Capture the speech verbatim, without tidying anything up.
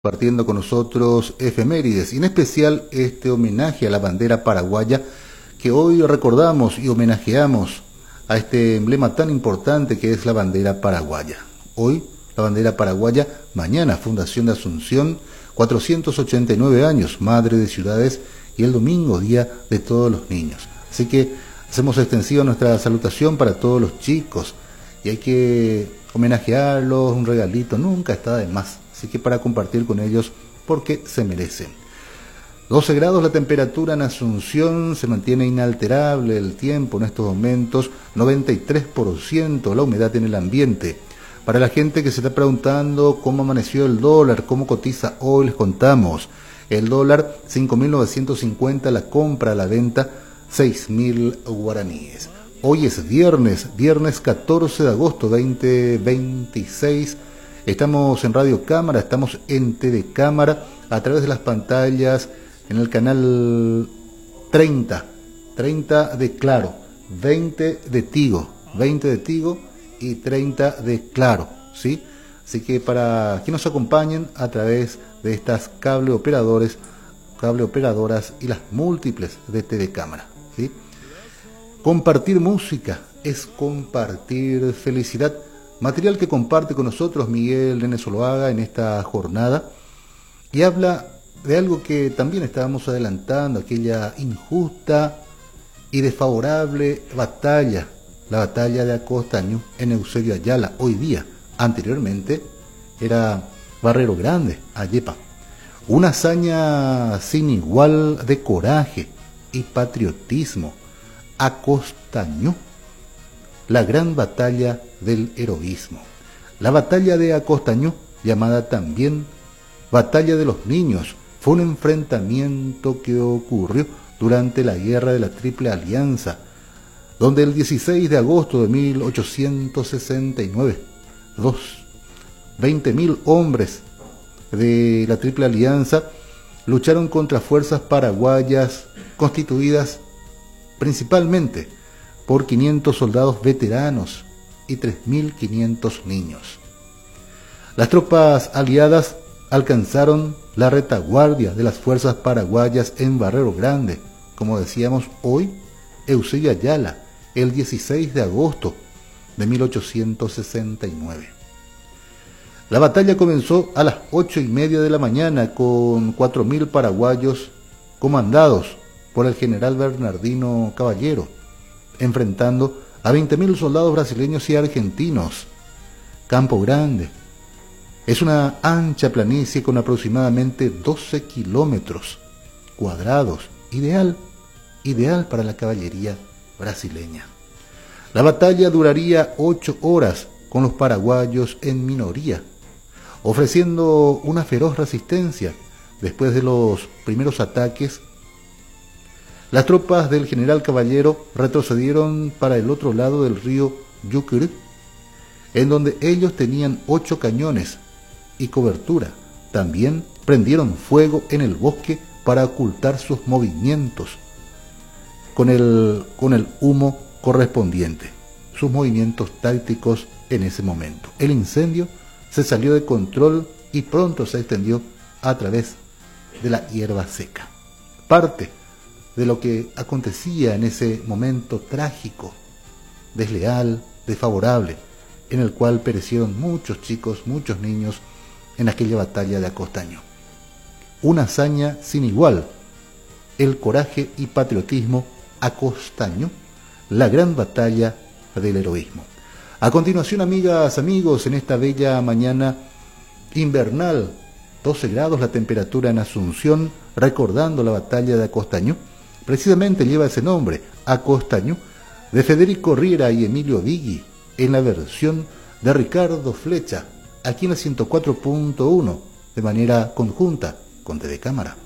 Compartiendo con nosotros efemérides y en especial este homenaje a la bandera paraguaya que hoy recordamos y homenajeamos a este emblema tan importante que es la bandera paraguaya. Hoy la bandera paraguaya, mañana Fundación de Asunción, cuatrocientos ochenta y nueve años, Madre de Ciudades, y el domingo Día de Todos los Niños. Así que hacemos extensiva nuestra salutación para todos los chicos y hay que homenajearlos, un regalito, nunca está de más. Así que para compartir con ellos porque se merecen. doce grados la temperatura en Asunción, se mantiene inalterable el tiempo en estos momentos, noventa y tres por ciento la humedad en el ambiente. Para la gente que se está preguntando cómo amaneció el dólar, cómo cotiza hoy, les contamos. El dólar cinco mil novecientos cincuenta, la compra, la venta seis mil guaraníes. Hoy es viernes, viernes catorce de agosto veinte veintiséis. Estamos en Radio Cámara, estamos en T V Cámara, a través de las pantallas, en el canal treinta, treinta de Claro, veinte de Tigo, veinte de Tigo y treinta de Claro, ¿sí? Así que para que nos acompañen a través de estas cable operadores, cable operadoras y las múltiples de T V Cámara, ¿sí? Compartir música es compartir felicidad. Material que comparte con nosotros Miguel Nene Zuluaga en esta jornada y habla de algo que también estábamos adelantando, aquella injusta y desfavorable batalla, la batalla de Acostaño en Eusebio Ayala, hoy día. Anteriormente era Barrero Grande, Ayepa. Una hazaña sin igual de coraje y patriotismo. Acostaño, la gran batalla del heroísmo. La batalla de Acostaño, llamada también Batalla de los Niños, fue un enfrentamiento que ocurrió durante la Guerra de la Triple Alianza, donde el dieciséis de agosto de mil ochocientos sesenta y nueve, dos, veinte mil hombres de la Triple Alianza lucharon contra fuerzas paraguayas constituidas principalmente por quinientos soldados veteranos y tres mil quinientos niños. Las tropas aliadas alcanzaron la retaguardia de las fuerzas paraguayas en Barrero Grande, como decíamos hoy, Eusebio Ayala, el dieciséis de agosto de mil ochocientos sesenta y nueve. La batalla comenzó a las ocho y media de la mañana con cuatro mil paraguayos comandados por el general Bernardino Caballero, enfrentando a veinte mil soldados brasileños y argentinos. Campo Grande es una ancha planicie con aproximadamente doce kilómetros cuadrados, ideal, ideal para la caballería brasileña. La batalla duraría ocho horas con los paraguayos en minoría, ofreciendo una feroz resistencia. Después de los primeros ataques, las tropas del general Caballero retrocedieron para el otro lado del río Yucurú, en donde ellos tenían ocho cañones y cobertura. También prendieron fuego en el bosque para ocultar sus movimientos con el, con el humo correspondiente, sus movimientos tácticos en ese momento. El incendio se salió de control y pronto se extendió a través de la hierba seca. Parte de lo que acontecía en ese momento trágico, desleal, desfavorable, en el cual perecieron muchos chicos, muchos niños en aquella batalla de Acostaño. Una hazaña sin igual, el coraje y patriotismo acostaño, la gran batalla del heroísmo. A continuación, amigas, amigos, en esta bella mañana invernal, doce grados la temperatura en Asunción, recordando la batalla de Acostaño. Precisamente lleva ese nombre, Acostaño, de Federico Riera y Emilio Vigui, en la versión de Ricardo Flecha, aquí en la ciento cuatro punto uno, de manera conjunta con T V Cámara.